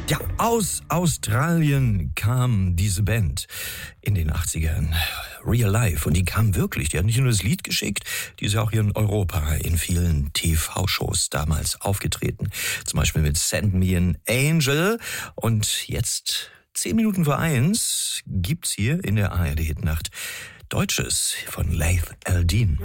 Ja, aus Australien kam diese Band in den 80ern, Real Life. Und die kam wirklich, die hat nicht nur das Lied geschickt, die ist ja auch hier in Europa in vielen TV-Shows damals aufgetreten. Zum Beispiel mit Send Me an Angel. Und jetzt, 10 Minuten vor 1, gibt's hier in der ARD-Hitnacht Deutsches von Laith Al-Deen.